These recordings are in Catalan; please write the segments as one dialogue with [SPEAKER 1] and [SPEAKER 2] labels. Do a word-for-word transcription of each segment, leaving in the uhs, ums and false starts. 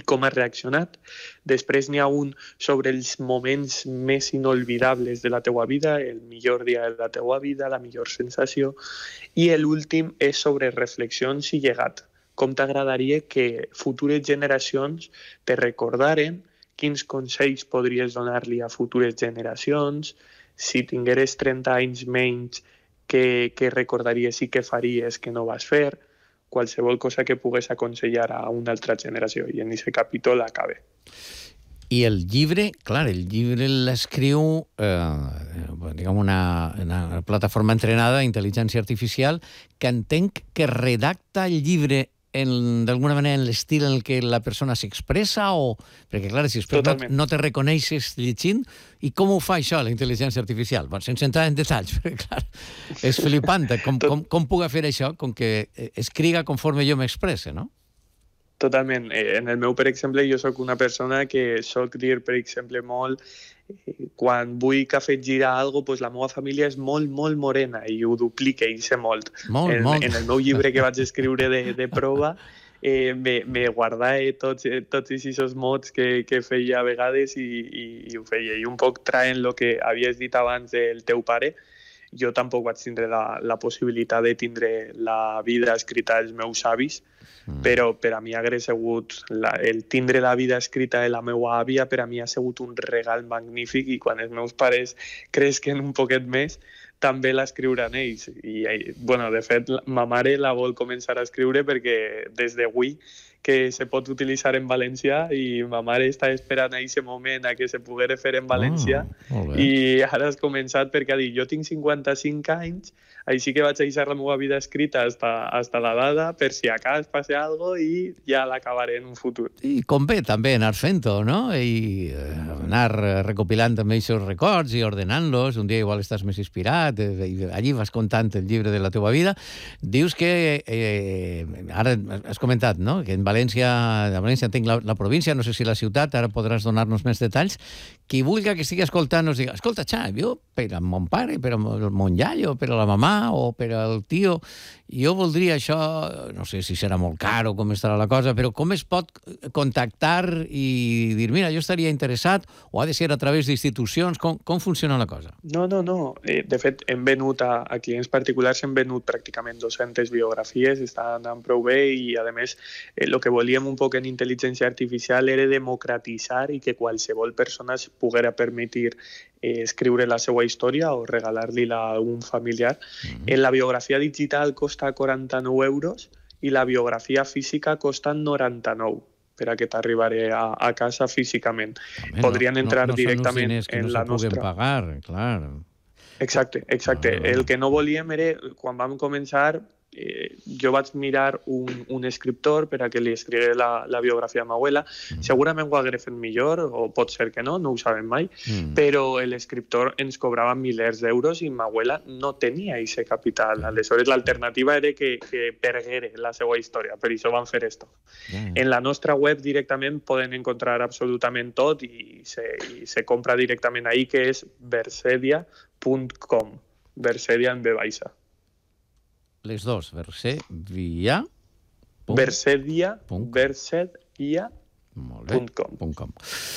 [SPEAKER 1] com ha reaccionat. Després n'hi ha un sobre els moments més inolvidables de la teua vida, el millor dia de la teua vida, la millor sensació, i l'últim és sobre reflexions i llegat. Com t'agradaria que futures generacions te recordaren, quins consells podries donar-li a futures generacions, si tingueres trenta anys menys, què, què recordaries i què faries que no vas fer, qualsevol cosa que pugues aconsellar a una altra generació. I en aquest capítol acaba.
[SPEAKER 2] I el llibre, clar, el llibre l'escriu eh, diguem una, una plataforma entrenada, intel·ligència artificial, que entenc que redacta el llibre d'alguna manera en l'estil en el que la persona s'expressa, o... Perquè, clar, si després no, no te reconeixes llegint, i com ho fa això, la intel·ligència artificial? Bon, sense entrar en detalls, perquè, clar, és flipant. Com, com, com puc fer això? Com que escriga conforme jo m'expresse, no?
[SPEAKER 1] Totalment. En el meu, per exemple, jo sóc una persona que soc dir, per exemple, molt... Quan vull que afegirà alguna cosa, pues la meva família és molt, molt morena i ho duplica i sé molt.
[SPEAKER 2] Molt,
[SPEAKER 1] en,
[SPEAKER 2] molt.
[SPEAKER 1] En el meu llibre que vaig escriure de, de prova, eh, me, me guardava tots, tots aquests mots que, que feia a vegades i, i, i ho feia. I un poc traient el que havies dit abans del teu pare, jo tampoc vaig tindre la, la possibilitat de tindre la vida escrita dels meus avis, mm. però per a mi hagués sigut, la, el tindre la vida escrita de la meva àvia, per a mi ha sigut un regal magnífic, i quan els meus pares cresquen un poquet més, també l'escriuran ells. I, bueno, de fet, ma mare la vol començar a escriure perquè des d'avui que se pot utilitzar en valencià, i ma mare està esperant a aquest moment a que se poguera fer en valencià, oh, i ara has començat perquè ha dit, jo tinc cinquanta-cinc anys, així que vaig deixar la meva vida escrita hasta, hasta la dada, per si a cas passa alguna cosa, i ja l'acabaré en un futur.
[SPEAKER 2] I convé també anar fent-ho, no? I eh, anar recopilant també aquests records i ordenant-los. Un dia igual estàs més inspirat, eh, i allí vas contant el llibre de la teva vida. Dius que, eh, ara has comentat, no?, que en València, a València entenc la, la província, no sé si la ciutat, ara podràs donar-nos més detalls. Qui vulgui que estigui escoltant nos diga, escolta, Xavi, jo per a mon pare, per a mon iaio, per a la mamà o per al tio, jo voldria això, no sé si serà molt car o com estarà la cosa, però com es pot contactar i dir, mira, jo estaria interessat, o ha de ser a través d'institucions? Com, com funciona la cosa?
[SPEAKER 1] No, no, no. Eh, de fet, hem venut a, a clients particulars, hem venut pràcticament dues-centes biografies, estan anant prou bé, i a més, el eh, que volíem un poc en intel·ligència artificial era democratitzar i que qualsevol persona es poguera permetir eh, escriure la seva història o regalar-li-la a un familiar. Mm-hmm. En la biografia digital costa quaranta-nou euros i la biografia física costa noranta-nou, per a que t'arribaré a, a casa físicament.
[SPEAKER 2] Home,
[SPEAKER 1] Podrien
[SPEAKER 2] no,
[SPEAKER 1] entrar
[SPEAKER 2] no, no
[SPEAKER 1] directament
[SPEAKER 2] en
[SPEAKER 1] en
[SPEAKER 2] no
[SPEAKER 1] la nostra...
[SPEAKER 2] puguen pagar, clar.
[SPEAKER 1] Exacte, exacte. Ah, el que no volíem era, quan vam començar, eh, jo vaig mirar un, un escriptor per a que li escrigués la, la biografia a ma abuela. Mm. Segurament ho hagués fet millor, o pot ser que no, no ho sabem mai, mm. però l'escriptor ens cobrava milers d'euros i ma abuela no tenia aquest capital. Aleshores, l'alternativa era que, que perguera la seva història, per això van fer esto. Mm. En la nostra web directament poden encontrar absolutament tot, i se, i se compra directament ahí, que és versedia punt com. Versedia en ve baixa.
[SPEAKER 2] Les dos, Versedia...
[SPEAKER 1] Versedia, versedia punt com.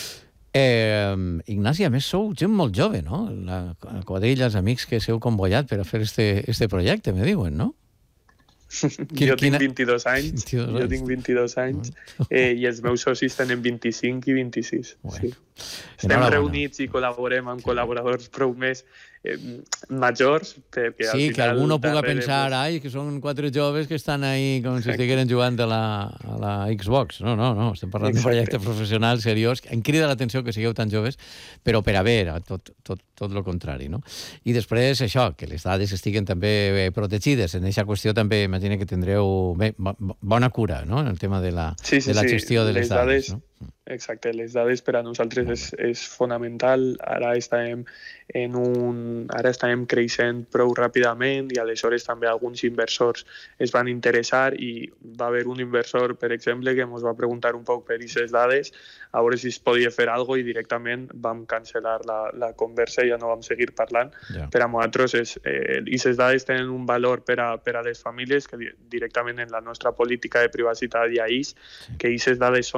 [SPEAKER 2] Eh, Ignasi, a més sou gent molt jove, no? La quadrilla, els amics que s'heu convoyat per a fer este, este projecte, me diuen, no?
[SPEAKER 1] Quin, jo tinc vint-i-dos anys, vint-i-dos jo tinc vint-i-dos anys, eh, i els meus socis tenen vint-i-cinc i vint-i-sis. Bueno. Sí. Estem reunits i col·laborem amb col·laboradors prou més eh, majors, perquè
[SPEAKER 2] sí, que algú no puga pensar, pues... ai, que són quatre joves que estan ahí com si estigueren jugant a la, a la Xbox. No, no, no, estem parlant d'un projecte professional seriós. Em crida l'atenció que sigueu tan joves, però per a veure, tot, tot, tot el contrari, no? I després, això, que les dades estiguen també protegides. En aquesta qüestió també imagino que tindreu bé, bona cura, no?, en el tema de la, sí, sí, de la gestió sí. de les, les dades, dades, no?
[SPEAKER 1] Exacte, les dades per a nosaltres és, és fonamental. Ara estem en un... Ara estem creixent prou ràpidament, i aleshores també alguns inversors es van interessar, i va haver un inversor, per exemple, que ens va preguntar un poc per aquestes dades, a veure si es podia fer alguna cosa, i directament vam cancel·lar la, la conversa i ja no vam seguir parlant. Yeah. Per a nosaltres, aquestes eh, dades tenen un valor per a, per a les famílies, que directament en la nostra política de privacitat hi ha is, sí. que aquestes dades són